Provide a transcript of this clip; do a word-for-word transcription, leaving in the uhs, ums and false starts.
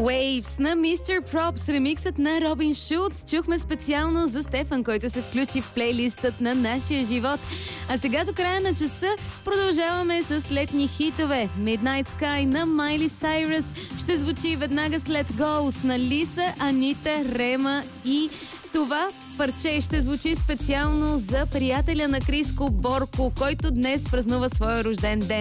Waves на мистер Props, ремиксът на Робин Шулц. Чухме специално за Стефан, който се включи в плейлистът на нашия живот. А сега до края на часа продължаваме с летни хитове. Midnight Sky на Майли Сайръс ще звучи веднага след Ghost на Лиса, Анита, Рема и това парче ще звучи специално за приятеля на Криско Борко, който днес празнува своя рожден ден.